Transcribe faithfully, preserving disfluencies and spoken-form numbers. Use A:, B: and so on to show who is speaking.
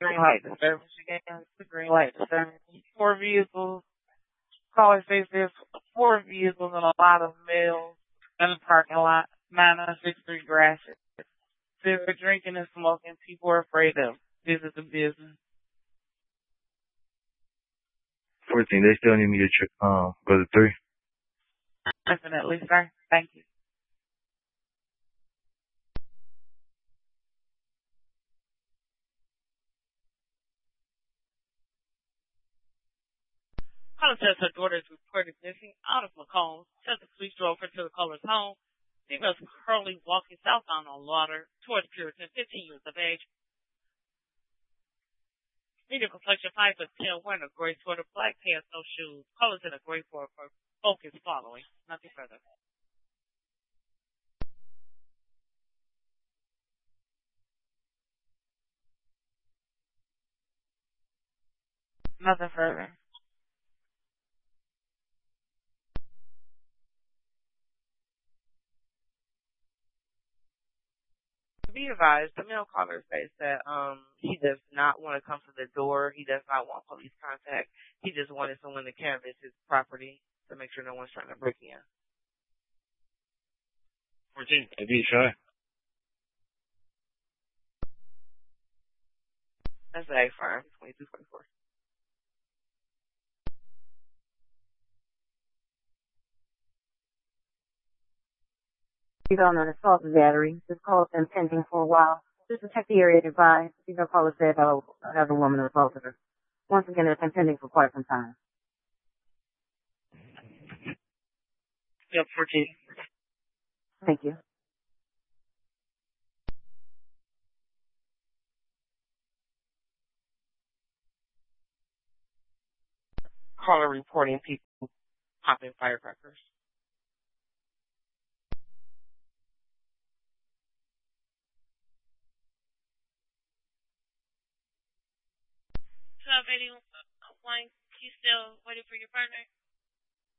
A: green light disturbance again. It's a green light disturbance. Four vehicles. Caller says there's four vehicles and a lot of males in the parking lot. nine oh six three Gratiot. Says they're drinking and smoking. People are afraid to visit the business.
B: fourteen, they still need me to check, um, go to three.
A: Definitely, sir. Thank you.
C: Caller says her daughter is reported missing out of Macomb. Says the police drove her to the caller's home. Female's currently walking southbound on Lauder towards Puritan, fifteen years of age. Medium complexion, five foot ten, wearing a gray sweater, black pants, no shoes. Colors in a gray Ford Focus following. Nothing further.
A: Nothing further.
D: To be advised, the male caller says that um he does not want to come to the door. He does not want police contact. He just wanted someone to canvass his property to make sure no one's trying to break in.
B: fourteen, I be shy.
D: That's the A firm, twenty-two twenty-four.
E: He's on an assault and battery. This call has been pending for a while. Just to check the area nearby. You know, caller said uh, another woman assaulted her. Once again, it's been pending for quite some time.
D: Yep, fourteen.
E: Thank you.
D: Caller reporting people popping firecrackers.
C: twelve eighty-one, you still waiting for your partner?